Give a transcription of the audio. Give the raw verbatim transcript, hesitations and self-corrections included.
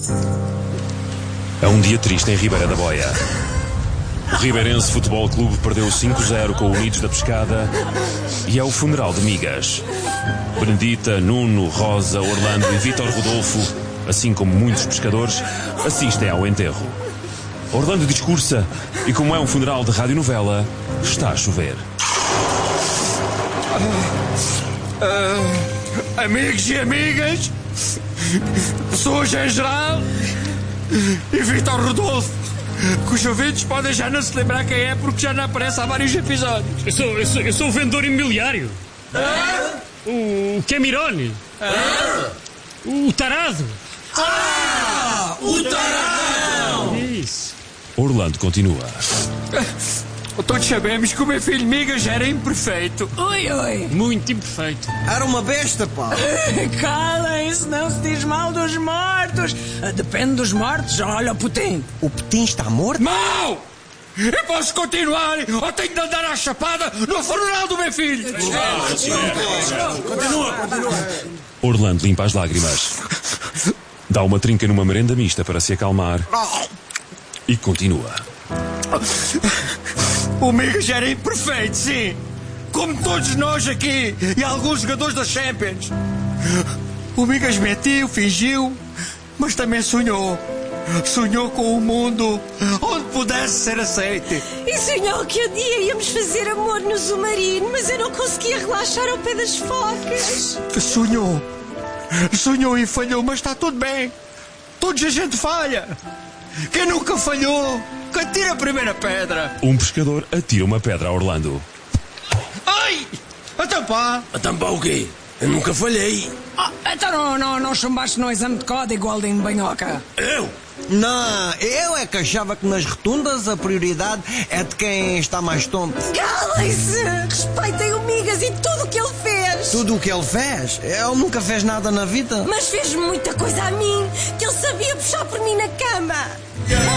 É um dia triste em Ribeira da Boia. O Ribeirense Futebol Clube perdeu cinco a zero com o Unidos da Pescada e é o funeral de migas. Benedita, Nuno, Rosa, Orlando e Vítor Rodolfo, assim como muitos pescadores, assistem ao enterro. Orlando discursa e, como é um funeral de radionovela, está a chover. Uh, amigos e amigas, pessoas em geral e Vítor Rodolfo, que os ouvintes podem já não se lembrar quem é porque já não aparece há vários episódios. Eu sou, eu sou, eu sou o vendedor imobiliário. Ah? O Camirone. Ah? O Tarado. Ah! O Tarado! Isso. Orlando continua. Todos sabemos que o meu filho Migas era imperfeito. Oi, oi. Muito imperfeito. Era uma besta, pá. Calem-se, não se diz mal dos mortos. Depende dos mortos. Olha o Putin. O Putin está morto? Mau! Eu posso continuar ou tenho de andar à chapada no funeral do meu filho? Continua, continua. Orlando limpa as lágrimas. Dá uma trinca numa merenda mista para se acalmar e continua. O Migas era imperfeito, sim. Como todos nós aqui e alguns jogadores da Champions. O Migas mentiu, fingiu, mas também sonhou. Sonhou com um mundo onde pudesse ser aceite. E sonhou que um dia íamos fazer amor no submarino, mas eu não conseguia relaxar ao pé das focas. Sonhou. Sonhou e falhou, mas está tudo bem. Todos a gente falha. Quem nunca falhou, que atira a primeira pedra. Um pescador atira uma pedra a Orlando. Ai! Então pá! Então pá o quê? Eu nunca falhei. Oh, então não, não, não chumbaste no exame de código, Aldin Banhoca? Eu? Não, eu é que achava que nas rotundas a prioridade é de quem está mais tonto. Calem-se! Respeitem o Migas e tudo o que ele fez! Tudo o que ele fez? Ele nunca fez nada na vida. Mas fez muita coisa a mim, que ele sabia puxar por mim na cama!